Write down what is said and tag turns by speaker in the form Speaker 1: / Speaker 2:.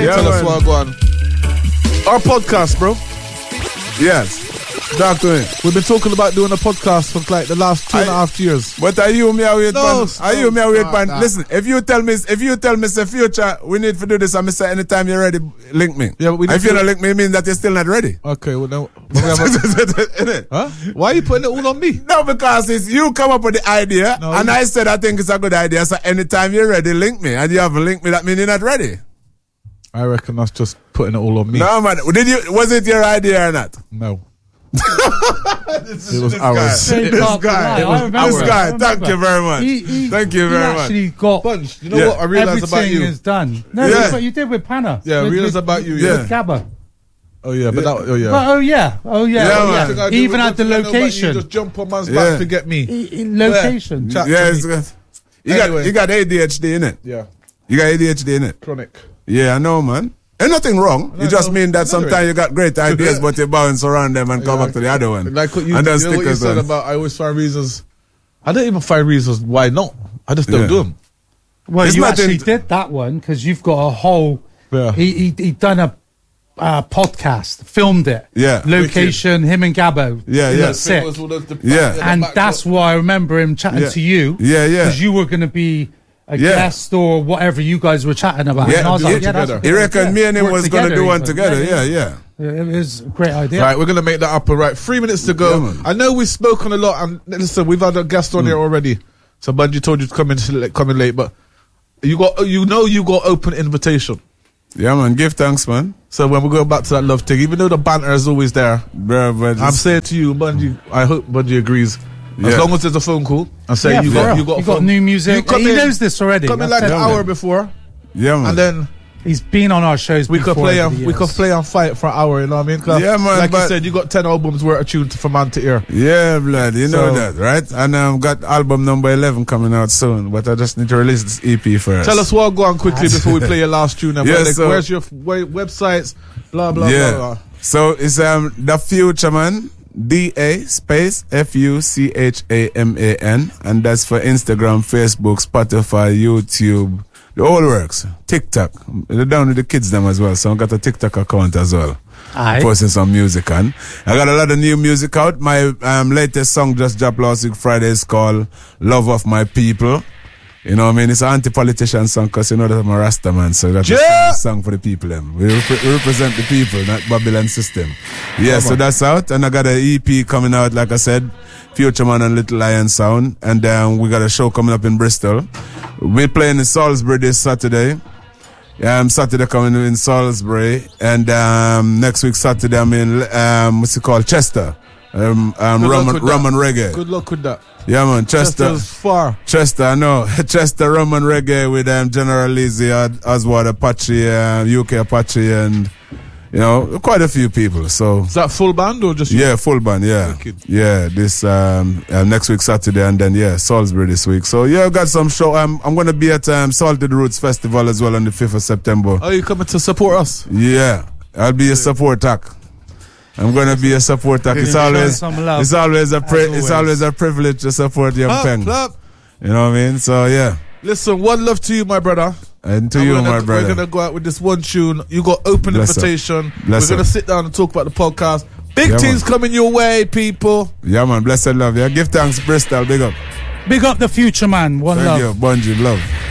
Speaker 1: tell us what go on. Our podcast, bro.
Speaker 2: Yes. Talk to me.
Speaker 1: We've been talking about doing a podcast for like the last 2.5 years.
Speaker 2: But are you me away?
Speaker 1: Nah.
Speaker 2: Listen, if you tell me say future, we need to do this, and me say anytime you're ready, link me.
Speaker 1: Yeah, but we need
Speaker 2: if you don't link me, it means that you're still not ready.
Speaker 1: Okay, well then, huh? Why are you putting it all on me?
Speaker 2: No, because it's you come up with the idea, and I said I think it's a good idea. So anytime you're ready, link me, and you haven't linked me, that means you're not ready.
Speaker 1: I reckon that's just putting it all on me.
Speaker 2: No, man. Was it your idea or not?
Speaker 1: No. It was ours.
Speaker 2: This guy. Thank you very much. Thank you very much.
Speaker 3: Actually got
Speaker 1: Bunch, you know what I realised about you?
Speaker 3: Everything is done. No, that's what you did with Panna.
Speaker 1: Yeah, I realised about you.
Speaker 3: With Gabba.
Speaker 1: Oh yeah, but that.
Speaker 3: Oh yeah. Even at the location.
Speaker 1: You just jump on man's back to get me.
Speaker 3: Location.
Speaker 2: Yeah, it's good. You got ADHD in it.
Speaker 1: Yeah.
Speaker 2: You got ADHD in it.
Speaker 1: Chronic.
Speaker 2: Yeah, I know, man. Ain't nothing wrong. It just means that sometimes you got great ideas, but you bounce around them and come back to the other one.
Speaker 1: Like what you said about, I always find reasons. I don't even find reasons why not. I just don't do them.
Speaker 3: Well, you actually did that one because you've got a whole.
Speaker 1: Yeah.
Speaker 3: He done a podcast, filmed it.
Speaker 2: Yeah.
Speaker 3: Location, him and Gabbo.
Speaker 2: Yeah.
Speaker 3: Sick.
Speaker 2: Yeah.
Speaker 3: And that's why I remember him chatting to you.
Speaker 2: Yeah.
Speaker 3: Because you were going to be a guest or whatever you guys were chatting about.
Speaker 2: Yeah,
Speaker 3: and I was like, that's
Speaker 2: he reckoned me and him was going to do one together. Yeah.
Speaker 3: It was a great idea.
Speaker 1: Right, we're going to make that up. Right, 3 minutes to go.
Speaker 2: Yeah,
Speaker 1: I know we've spoken a lot, and listen, we've had a guest on here already. So Bungie told you to come in late, but you got open invitation.
Speaker 2: Yeah, man. Give thanks, man.
Speaker 1: So when we go back to that love thing, even though the banter is always there, I'm saying to you, Bungie, I hope Bungie agrees. As long as there's a phone call and say you got
Speaker 3: new music. He knows this already.
Speaker 1: Come in like an hour before.
Speaker 2: Yeah, man.
Speaker 1: And then
Speaker 3: he's been on our shows.
Speaker 1: We could play and fight for an hour. You know what I mean?
Speaker 2: Yeah, man.
Speaker 1: Like you said, you got 10 albums worth of tunes from man to ear.
Speaker 2: Yeah, blood. You know that, right? And got album number 11 coming out soon, but I just need to release this EP first.
Speaker 1: Tell us what go on quickly before we play your last tune. Where's your websites? Blah blah blah.
Speaker 2: So it's The Future Man. DA space FUCHAMAN, and that's for Instagram, Facebook, Spotify, YouTube, the whole works. TikTok, they're down with the kids them as well, so I got a TikTok account as well. Posting some music on. I got a lot of new music out. My latest song just dropped last week Friday. It's called Love of My People. You know what I mean? It's an anti-politician song because you know that I'm a Rasta man, so that's a song for the people. We represent the people, not Babylon system. Yeah, so that's out. And I got an EP coming out, like I said, Future Man and Little Lion Sound. And we got a show coming up in Bristol. We're playing in Salisbury this Saturday. Saturday coming in Salisbury. And next week Saturday I'm in, what's it called? Chester. Rum and Reggae.
Speaker 1: Good luck with that.
Speaker 2: Yeah, man.
Speaker 1: Chester's far.
Speaker 2: Chester, I know. Chester, Rum and Reggae with General Lizzie, Oswald Apache, UK Apache, and, you know, quite a few people. So
Speaker 1: is that full band or just you?
Speaker 2: Yeah, full band, yeah.
Speaker 1: Wicked.
Speaker 2: Yeah, this next week Saturday, and then Salisbury this week. So I've got some show. I'm going to be at Salted Roots Festival as well on the 5th of September.
Speaker 1: Oh, you coming to support us?
Speaker 2: Yeah, I'll be a support act. I'm gonna be a support act. It's always a privilege to support Young Peng. You know what I mean? So yeah.
Speaker 1: Listen, one love to you, my brother.
Speaker 2: And to you, my brother.
Speaker 1: We're gonna go out with this one tune. You got open invitation. We're gonna sit down and talk about the podcast. Big things coming your way, people.
Speaker 2: Yeah, man. Blessed love. Yeah, give thanks, Bristol. Big up.
Speaker 3: Big up The Future Man. One love.
Speaker 2: Thank you, Bungie. Love.